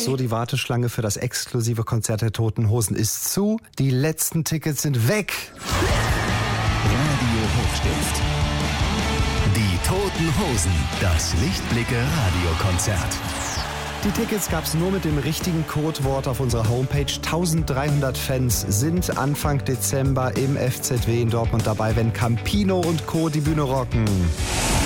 so, die Warteschlange für das exklusive Konzert der Toten Hosen ist zu. Die letzten Tickets sind weg. Radio Hochstift. Die Toten Hosen. Das Lichtblicke Radiokonzert. Die Tickets gab's nur mit dem richtigen Codewort auf unserer Homepage. 1300 Fans sind Anfang Dezember im FZW in Dortmund dabei, wenn Campino und Co. die Bühne rocken.